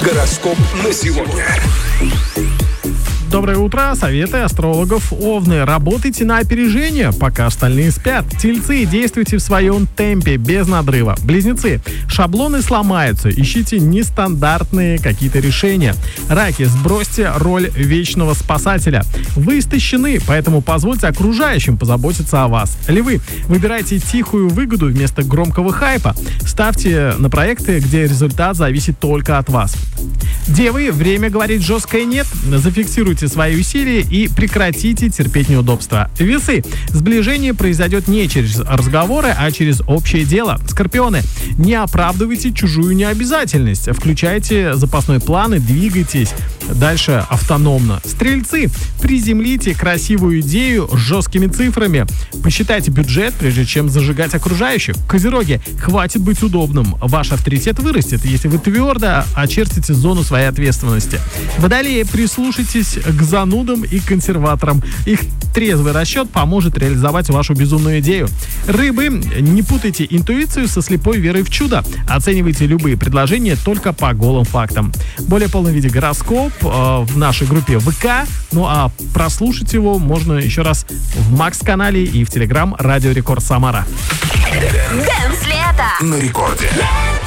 Гороскоп на сегодня. Доброе утро. Советы астрологов. Овны. Работайте на опережение, пока остальные спят. Тельцы. Действуйте в своем темпе, без надрыва. Близнецы. Шаблоны сломаются. Ищите нестандартные какие-то решения. Раки. Сбросьте роль вечного спасателя. Вы истощены, поэтому позвольте окружающим позаботиться о вас. Львы. Выбирайте тихую выгоду вместо громкого хайпа. Ставьте на проекты, где результат зависит только от вас. Девы. Время говорить жесткое «нет». Зафиксируйте свои усилия и прекратите терпеть неудобства. Весы. Сближение произойдет не через разговоры, а через общее дело. Скорпионы. Не оправдывайте чужую необязательность. Включайте запасной план и двигайтесь дальше автономно. Стрельцы. Приземлите красивую идею с жесткими цифрами. Посчитайте бюджет, прежде чем зажигать окружающих. Козероги. Хватит быть удобным. Ваш авторитет вырастет, если вы твердо очертите зону своей ответственности. Водолеи. Прислушайтесь к занудам и консерваторам. Их трезвый расчет поможет реализовать вашу безумную идею. Рыбы. Не путайте интуицию со слепой верой в чудо. Оценивайте любые предложения только по голым фактам. Более полный виде гороскоп в нашей группе ВК. Ну а прослушать его можно еще раз в Макс-канале и в Телеграм Радио Рекорд Самара. Дэнс лето На рекорде.